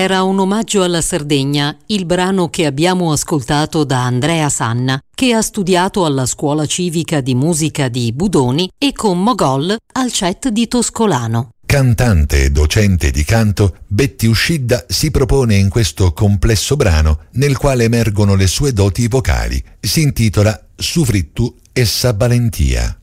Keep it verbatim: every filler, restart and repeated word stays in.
Era un omaggio alla Sardegna, il brano che abbiamo ascoltato da Andrea Sanna, che ha studiato alla Scuola Civica di Musica di Budoni e con Mogol al C E T di Toscolano. Cantante e docente di canto, Betty Uscidda si propone in questo complesso brano nel quale emergono le sue doti vocali. Si intitola Sufrittu e sa Valentia.